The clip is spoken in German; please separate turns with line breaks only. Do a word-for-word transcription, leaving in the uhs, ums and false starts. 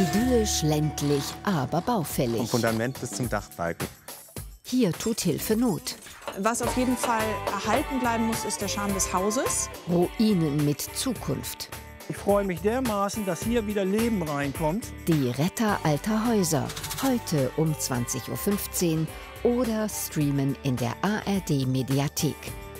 Idyllisch, ländlich, aber
Vom
baufällig.
Fundament bis zum Dachbalken.
Hier tut Hilfe Not.
Was auf jeden Fall erhalten bleiben muss, ist der Charme des Hauses.
Ruinen mit Zukunft.
Ich freue mich dermaßen, dass hier wieder Leben reinkommt.
Die Retter alter Häuser. Heute um zwanzig Uhr fünfzehn oder streamen in der A R D Mediathek.